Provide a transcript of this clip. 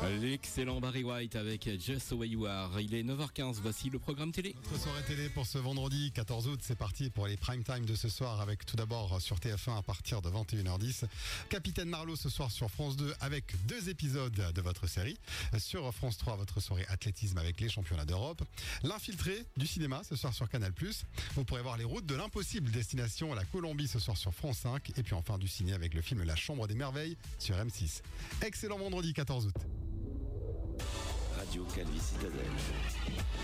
L'excellent Barry White avec Just the Way You Are. Il est 9h15, voici le programme télé. Notre soirée télé pour ce vendredi 14 août, c'est parti pour les prime time de ce soir avec tout d'abord sur TF1 à partir de 21h10. Capitaine Marlowe ce soir sur France 2 avec 2 épisodes de votre série. Sur France 3, votre soirée athlétisme avec les championnats d'Europe. L'infiltré du cinéma ce soir sur Canal+. Vous pourrez voir les routes de l'impossible, destination la Colombie ce soir sur France 5. Et puis enfin du ciné avec le film La Chambre des Merveilles sur M6. Excellent vendredi 14 août. Radio Calvi Citadelle.